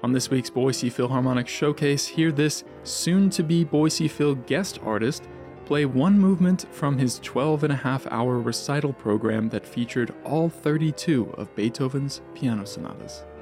On this week's Boise Philharmonic Showcase, hear this soon-to-be Boise Phil guest artist play one movement from his 12-and-a-half-hour recital program that featured all 32 of Beethoven's piano sonatas.